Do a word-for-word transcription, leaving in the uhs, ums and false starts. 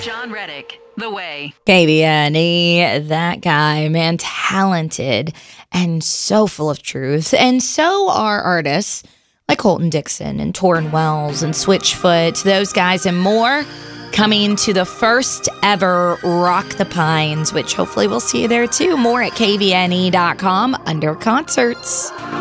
John Reddick, The Way. K V N E, that guy, man, talented and so full of truth. And so are artists like Colton Dixon and Torrin Wells and Switchfoot, those guys and more, coming to the first ever Rock the Pines, which hopefully we'll see you there too. More at K V N E dot com under concerts.